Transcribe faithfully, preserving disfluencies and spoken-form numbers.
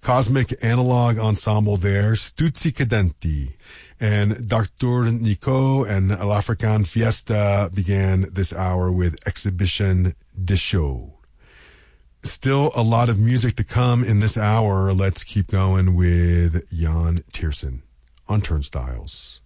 Cosmic Analog Ensemble there, Stuzzicadenti. And Doctor Nico and L'African Fiesta began this hour with Exhibition de Show. Still a lot of music to come in this hour. Let's keep going with Jan Tiersen on Turnstiles.